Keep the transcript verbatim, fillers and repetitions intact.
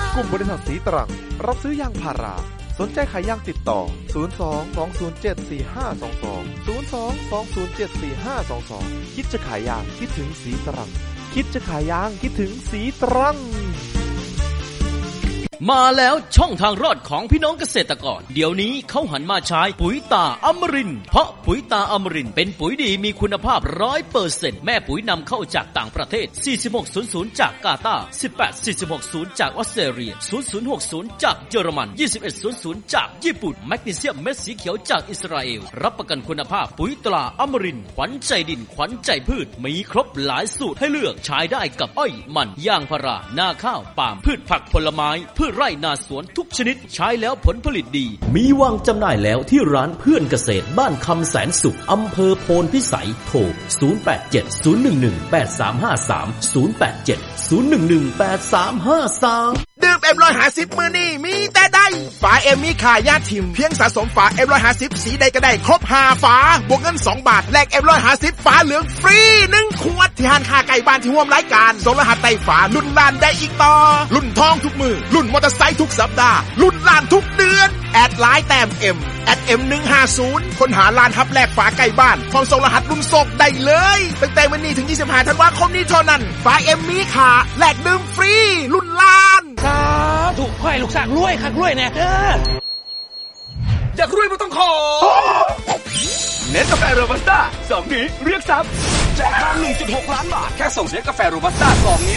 กลุ่มบริษัทสีตรังรับซื้อยางพาราสนใจขายยางติดต่อศูนย์ สอง สอง ศูนย์ เจ็ด สี่ ห้า สอง สอง ศูนย์ สอง สอง ศูนย์ เจ็ด สี่ ห้า สอง สองคิดจะขายยางคิดถึงสีตรังคิดจะขายยางคิดถึงสีตรังมาแล้วช่องทางรอดของพี่น้องเกษตรกรเดี๋ยวนี้เขาหันมาใช้ปุ๋ยตาอมรินทร์เพราะปุ๋ยตาอมรินทร์เป็นปุ๋ยดีมีคุณภาพ ร้อยเปอร์เซ็นต์ แม่ปุ๋ยนำเข้าจากต่างประเทศสี่สิบหกศูนย์ศูนย์จากกาตาร์สิบแปด สี่สิบหกศูนย์จากออสเตรเลียศูนย์ ศูนย์ หกศูนย์จากเยอรมันยี่สิบเอ็ด ศูนย์ ศูนย์จากญี่ปุ่นแมกนีเซียมเม็ดสีเขียวจากอิสราเอลรับประกันคุณภาพปุ๋ยตราอมรินทร์ขวัญใจดินขวัญใจพืชมีครบหลายสูตรให้เลือกใช้ได้กับอ้อยมันยางพารานาข้าวปาล์มพืชผักผลไม้พืชไร่นาสวนทุกชนิดใช้แล้วผลผลิตดีมีวางจำหน่ายแล้วที่ร้านเพื่อนเกษตรบ้านคำแสนสุขอำเภอโพนพิสัยโทรศูนย์ แปด เจ็ด ศูนย์ หนึ่ง หนึ่ง แปด สาม ห้า สาม ศูนย์ แปด เจ็ด ศูนย์ หนึ่ง หนึ่ง แปด สาม ห้า สามดื่มเอ็มร้อยห้าสิบมื้อนี้มีแต่ได้ฝาเอ็มมีขายญาติทิมเพียงสะสมฝาเอ็มร้อยห้าสิบสีใดก็ได้ครบห้าฝาบวกเงินสองบาทแลกเอ็มร้อยห้าสิบฝาเหลืองฟรีหนึ่งขวดที่ห้างค้าไก่บ้านที่ร่วมรายการส่งรหัสใต้ฝาลุ้นล้านได้อีกต่อลุ้นทองทุกมือลุ้นมอเตอร์ไซค์ทุกสัปดาห์ลุ้นล้านทุกเดือนแอดไลน์แต้มเอ็มแอดเอ็มหนึ่งห้าศูนย์ค้นหาล้านทับแลกฝาไก่บ้านพร้อมส่งรหัสลุ้นส่งได้เลยตั้งแต่วันนี้ถึงยี่สิบห้าธันวาคมนี้เท่านั้นฝาเอ็มมีขาแลกดื่มฟรีลุ้นล้านถูกค่อยลูกสร้างรวยคักรวยแน่เด้ออยากรวยบ่ต้องขอเน็ตกาแฟโรบัสต้าสองนี้เรียกทรัพย์แจกทอง หนึ่งจุดหก ล้านบาทแค่ส่งเน็ตกาแฟโรบัสต้าสองนี้